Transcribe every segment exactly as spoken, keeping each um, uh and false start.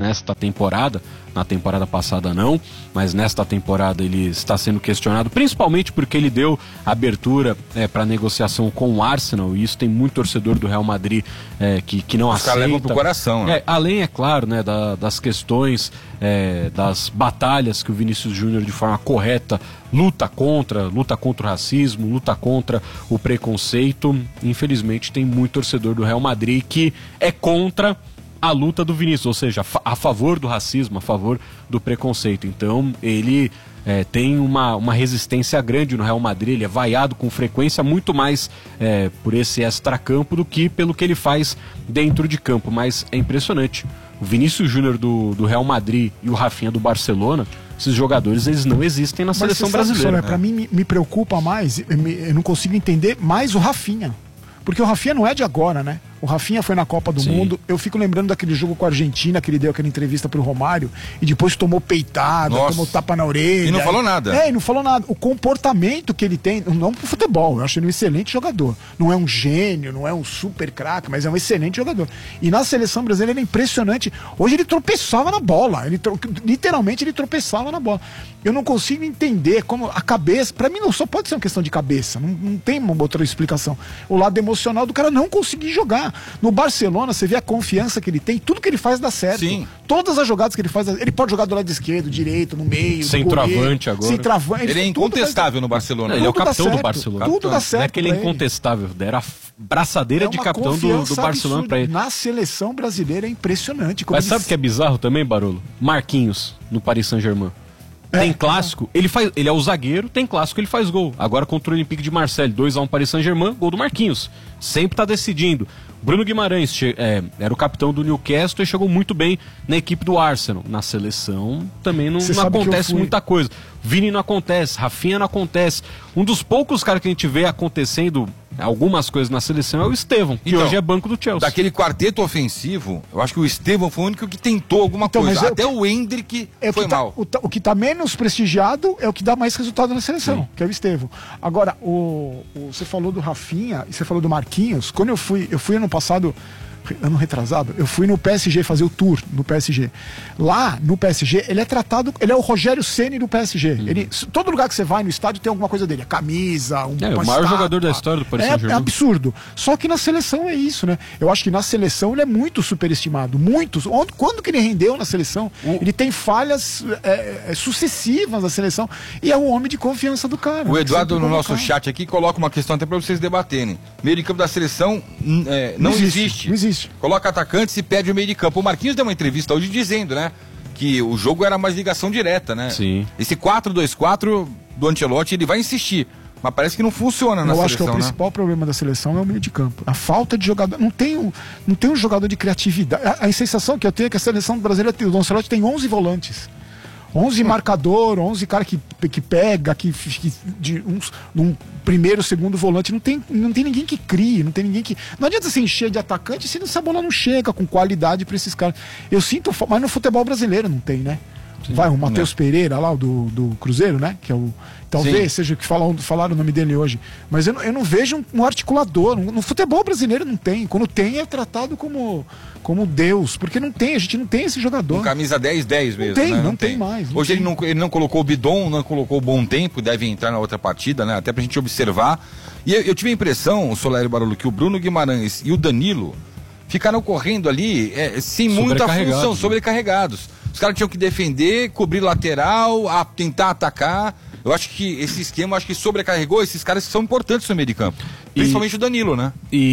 nesta temporada, na temporada passada não, mas nesta temporada ele está sendo questionado, principalmente porque ele deu abertura é, para negociação com o Arsenal, e isso tem muito torcedor do Real Madrid é, que, que não Os aceita. Os caras levam pro coração, né? É, além, é claro, né, da, das questões, é, das batalhas que o Vinícius Júnior, de forma correta, luta contra, luta contra o racismo, luta contra o preconceito. Infelizmente tem muito torcedor do Real Madrid que é contra a luta do Vinícius, ou seja, a favor do racismo, a favor do preconceito. Então ele é, tem uma, uma resistência grande no Real Madrid, ele é vaiado com frequência muito mais é, por esse extracampo do que pelo que ele faz dentro de campo, mas é impressionante. O Vinícius Júnior do, do Real Madrid e o Rafinha do Barcelona, esses jogadores, eles não existem na seleção brasileira. Para mim me, me preocupa mais, eu, me, eu não consigo entender mais o Rafinha, porque o Rafinha não é de agora, né? O Rafinha foi na Copa do Sim. Mundo. Eu fico lembrando daquele jogo com a Argentina, que ele deu aquela entrevista pro Romário e depois tomou peitada, Nossa. tomou tapa na orelha. E não falou nada. É, e não falou nada. O comportamento que ele tem, não pro futebol, eu acho ele um excelente jogador. Não é um gênio, não é um super craque, mas é um excelente jogador. E na seleção brasileira ele é impressionante. Hoje ele tropeçava na bola. Ele tro... Literalmente ele tropeçava na bola. Eu não consigo entender como a cabeça. Pra mim não só pode ser uma questão de cabeça. Não, não tem uma outra explicação. O lado emocional do cara não conseguir jogar. No Barcelona, você vê a confiança que ele tem, tudo que ele faz dá certo. Sim. Todas as jogadas que ele faz, ele pode jogar do lado esquerdo, direito, no meio. Centroavante agora. Centroavante. Ele é incontestável no Barcelona. Ele é o capitão do Barcelona. Tudo dá certo. Não é que ele é incontestável, era a braçadeira é de capitão do, do Barcelona pra ele. Na seleção brasileira é impressionante. Mas sabe o que é bizarro também, Barolo? Marquinhos, no Paris Saint-Germain. Tem é, clássico, é. ele, faz, ele é o zagueiro, tem clássico, ele faz gol. Agora contra o Olympique de Marseille, dois a um Paris Saint-Germain, gol do Marquinhos. Sempre tá decidindo. Bruno Guimarães che- é, era o capitão do Newcastle e chegou muito bem na equipe do Arsenal. Na seleção também não, não acontece muita coisa. Vini não acontece, Rafinha não acontece. Um dos poucos caras que a gente vê acontecendo algumas coisas na seleção é o Estevão, que então, hoje é banco do Chelsea. Daquele quarteto ofensivo, eu acho que o Estevão foi o único que tentou alguma então, coisa. Até o, o Endrick é foi o tá, mal. O, o que está menos prestigiado é o que dá mais resultado na seleção, Sim. que é o Estevão. Agora, o, o, você falou do Rafinha e você falou do Marquinhos. Quando eu fui, eu fui ano passado, ano retrasado, eu fui no P S G fazer o tour no P S G. Lá no P S G, ele é tratado, ele é o Rogério Ceni do P S G. Uhum. Ele, todo lugar que você vai no estádio tem alguma coisa dele, a camisa, um É, o maior estátua, jogador da história do Paris Saint-Germain. É, é absurdo. Só que na seleção é isso, né? Eu acho que na seleção ele é muito superestimado, muito. Quando que ele rendeu na seleção? Uh. Ele tem falhas é, é, sucessivas na seleção e é o homem de confiança do cara. O Eduardo no nosso chat aqui coloca uma questão até para vocês debaterem. Meio de campo da seleção é, não, não existe. existe. Não existe. Coloca atacante e perde o meio de campo. O Marquinhos deu uma entrevista hoje dizendo, né, que o jogo era mais ligação direta, né? Sim. Esse quatro dois quatro do Ancelotti, ele vai insistir, mas parece que não funciona na Eu seleção, acho que o né? principal problema da seleção é o meio de campo. A falta de jogador. Não tem um, não tem um jogador de criatividade. A, a sensação que eu tenho é que a seleção brasileira, o Ancelotti tem onze volantes. onze marcador, onze cara que, que pega, que, que de uns, num primeiro, segundo volante, não tem, não tem ninguém que crie, não tem ninguém que. Não adianta se encher de atacante se essa bola não chega com qualidade pra esses caras. Eu sinto, mas no futebol brasileiro não tem, né? Sim, vai, o Matheus Pereira lá, do, do Cruzeiro, né? Que é o. Talvez Sim. seja o que falam, falaram o nome dele hoje. Mas eu não, eu não vejo um, um articulador. No, no futebol brasileiro não tem. Quando tem, é tratado como, como Deus. Porque não tem, a gente não tem esse jogador. Um camisa dez dez mesmo. Não tem, né? não, não tem, tem mais. Não hoje tem. Ele, não, ele não colocou o Bidon, não colocou o Bom Tempo, deve entrar na outra partida, né? Até pra gente observar. E eu, eu tive a impressão, Solério Barolo, que o Bruno Guimarães e o Danilo ficaram correndo ali é, sem muita função, sobrecarregados. Os caras tinham que defender, cobrir lateral, a, tentar atacar. Eu acho que esse esquema acho que sobrecarregou esses caras que são importantes no meio de campo. Principalmente e, o Danilo, né?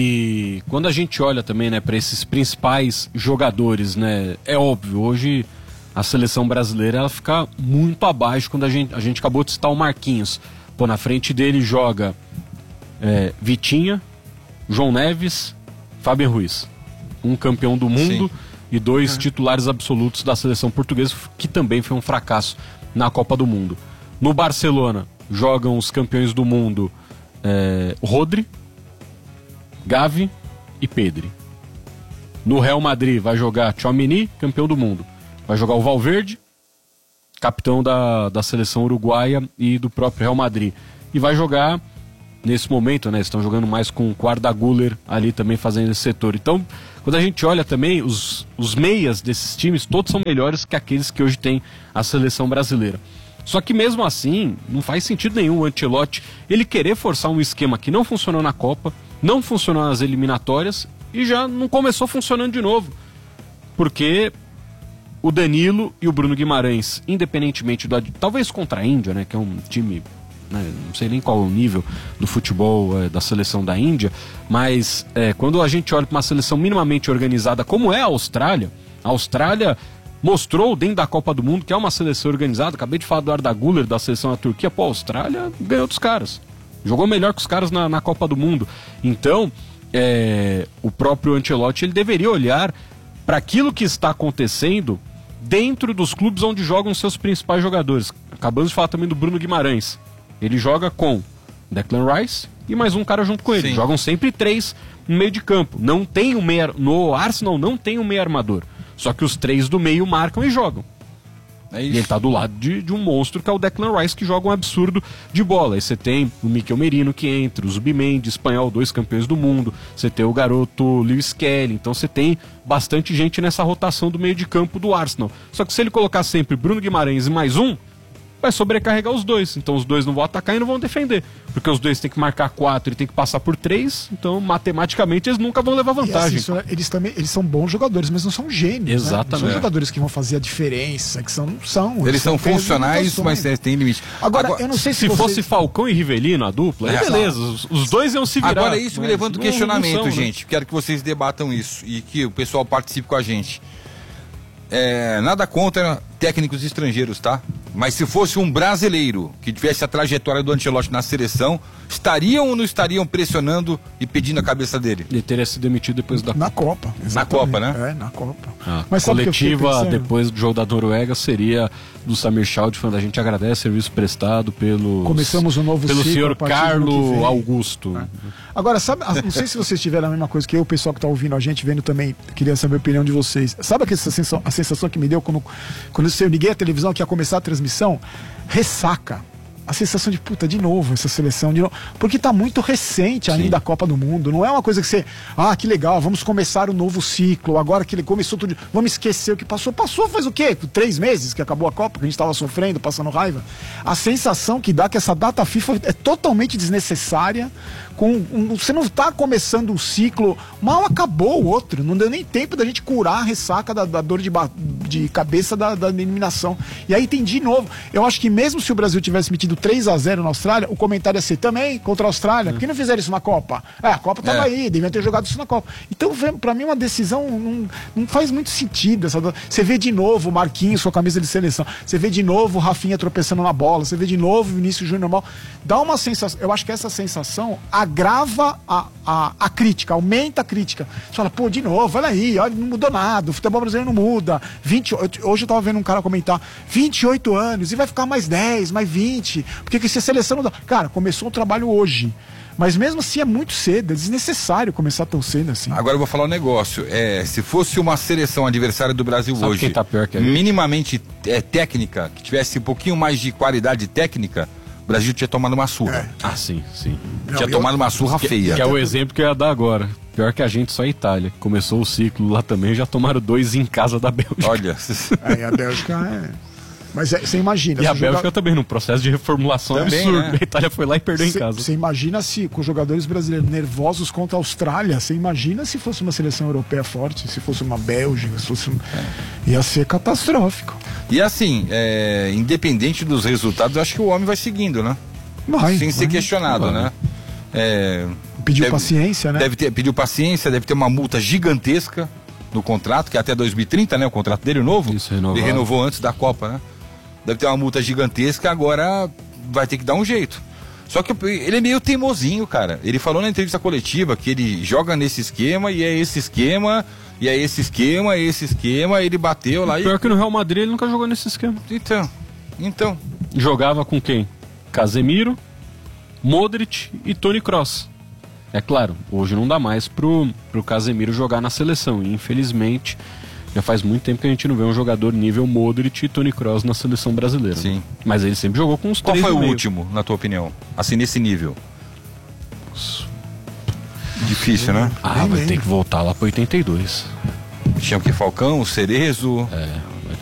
E quando a gente olha também, né, para esses principais jogadores, né, é óbvio, hoje a seleção brasileira ela fica muito abaixo quando a gente, a gente acabou de citar o Marquinhos. Pô, na frente dele joga é, Vitinha, João Neves, Fábio Ruiz. Um campeão do mundo. Sim. E dois é. titulares absolutos da seleção portuguesa, que também foi um fracasso na Copa do Mundo. No Barcelona, jogam os campeões do mundo é, Rodri, Gavi e Pedri. No Real Madrid vai jogar Tchouaméni, campeão do mundo. Vai jogar o Valverde, capitão da, da seleção uruguaia e do próprio Real Madrid. E vai jogar nesse momento, né? Estão jogando mais com o Arda Güler ali também fazendo esse setor. Então, quando a gente olha também, os, os meias desses times, todos são melhores que aqueles que hoje tem a seleção brasileira. Só que mesmo assim, não faz sentido nenhum o Ancelotti ele querer forçar um esquema que não funcionou na Copa, não funcionou nas eliminatórias e já não começou funcionando de novo. Porque o Danilo e o Bruno Guimarães, independentemente do... Talvez contra a Índia, né, que é um time... Né, não sei nem qual é o nível do futebol é, da seleção da Índia, mas é, quando a gente olha para uma seleção minimamente organizada como é a Austrália, a Austrália... mostrou dentro da Copa do Mundo que é uma seleção organizada. Acabei de falar do Arda Güler da seleção da Turquia. Pô, a Austrália ganhou dos caras. Jogou melhor que os caras na, na Copa do Mundo. Então, é, o próprio Ancelotti ele deveria olhar para aquilo que está acontecendo dentro dos clubes onde jogam seus principais jogadores. Acabamos de falar também do Bruno Guimarães. Ele joga com Declan Rice e mais um cara junto com ele. Sim. Jogam sempre três no meio de campo. Não tem um meia, no Arsenal não tem um meia armador. Só que os três do meio marcam e jogam. É isso. E ele tá do lado de, de um monstro que é o Declan Rice, que joga um absurdo de bola. Aí você tem o Mikel Merino que entra, o Zubimendi, espanhol, dois campeões do mundo. Você tem o garoto Lewis Kelly. Então você tem bastante gente nessa rotação do meio de campo do Arsenal. Só que se ele colocar sempre Bruno Guimarães e mais um, vai sobrecarregar os dois. Então os dois não vão atacar e não vão defender. Porque os dois têm que marcar quatro e tem que passar por três. Então, matematicamente, eles nunca vão levar vantagem. Assim, eles também eles são bons jogadores, mas não são gênios. Exatamente. Né? Não são jogadores que vão fazer a diferença, que são. são eles, eles são funcionais, mas tem limite. Agora, Agora, eu não sei se, se você... fosse Falcão e Rivelino, a dupla, é, beleza. Os, os dois iam se virar. Agora, isso me levanta o questionamento, são, gente. Né? Quero que vocês debatam isso e que o pessoal participe com a gente. É, nada contra técnicos estrangeiros, tá? Mas se fosse um brasileiro que tivesse a trajetória do Ancelotti na seleção, estariam ou não estariam pressionando e pedindo a cabeça dele? Ele teria se demitido depois da Na Copa. Exatamente. Na Copa, né? É, na Copa. A Mas coletiva depois do jogo da Noruega seria do Samir Schaud falando: a gente agradece o serviço prestado pelo Começamos um novo pelo ciclo, senhor Carlo Augusto. É. Agora, sabe, não sei se vocês tiveram a mesma coisa que eu, o pessoal que está ouvindo a gente, vendo também, queria saber a opinião de vocês. Sabe essa sensação, a sensação que me deu quando, quando eu liguei a televisão, que ia começar a transmissão? Ressaca. A sensação de, puta, de novo essa seleção, de novo. Porque tá muito recente ainda. Sim. A Copa do Mundo. Não é uma coisa que você, ah, que legal, vamos começar um novo ciclo, agora que ele começou tudo, vamos esquecer o que passou. Passou faz o quê? Três meses que acabou a Copa, que a gente tava sofrendo, passando raiva. A sensação que dá que essa data FIFA é totalmente desnecessária. Com, um, você não tá começando um ciclo, mal acabou o outro, não deu nem tempo da gente curar a ressaca da, da dor de, de cabeça da, da eliminação. E aí tem de novo, eu acho que mesmo se o Brasil tivesse metido três a zero na Austrália, o comentário ia ser também contra a Austrália, por que não fizeram isso na Copa? É, a Copa tava é. aí, deviam ter jogado isso na Copa. Então, pra mim, uma decisão não, não faz muito sentido. Essa, você vê de novo o Marquinhos com a camisa de seleção, você vê de novo o Rafinha tropeçando na bola, você vê de novo o Vinícius Júnior normal. Dá uma sensação, eu acho que essa sensação agrava a, a, a crítica, aumenta a crítica. Você fala, pô, de novo, olha aí, olha, não mudou nada, o futebol brasileiro não muda. vinte, hoje eu tava vendo um cara comentar, vinte e oito anos, e vai ficar mais dez, mais vinte, porque que se a seleção não dá. Cara, começou o trabalho hoje. Mas mesmo assim é muito cedo, é desnecessário começar tão cedo assim. Agora eu vou falar um negócio, é, se fosse uma seleção adversária do Brasil Sabe hoje, tá pior que minimamente é, técnica, que tivesse um pouquinho mais de qualidade técnica, o Brasil tinha tomado uma surra. É. Ah, sim, sim. Não, tinha tomado uma surra que, feia. Que é o exemplo que eu ia dar agora. Pior que a gente, só a Itália. Começou o ciclo lá também, já tomaram dois em casa da Bélgica. Olha. Aí a Bélgica é... Mas é, você imagina... E a Bélgica joga... também, num processo de reformulação também, absurdo. Né? A Itália foi lá e perdeu cê, em casa. Você imagina se, com os jogadores brasileiros nervosos contra a Austrália, você imagina se fosse uma seleção europeia forte, se fosse uma Bélgica, se fosse... Um... É. Ia ser catastrófico. E assim, é, independente dos resultados, eu acho que o homem vai seguindo, né? Vai, Sem vai, ser questionado, vai. né? É, pediu deve, paciência, né? Deve ter, pediu paciência, deve ter uma multa gigantesca no contrato, que é até dois mil e trinta, né? O contrato dele novo. Isso, renovado. Ele renovou antes da Copa, né? Deve ter uma multa gigantesca, agora vai ter que dar um jeito. Só que ele é meio teimosinho, cara. Ele falou na entrevista coletiva que ele joga nesse esquema e é esse esquema, e é esse esquema, é esse esquema, ele bateu lá e... e... Pior que no Real Madrid ele nunca jogou nesse esquema. Então, então... Jogava com quem? Casemiro, Modric e Toni Kroos. É claro, hoje não dá mais pro, pro Casemiro jogar na seleção, e infelizmente... Já faz muito tempo que a gente não vê um jogador nível Modric e Toni Kroos na seleção brasileira. Sim. Né? Mas ele sempre jogou com os Qual três. Qual foi o meio. último, na tua opinião? Assim, nesse nível? Santos. Difícil, né? Ah, vai ter que voltar lá para oitenta e dois. Tinha o que? Falcão, Cerezo. É.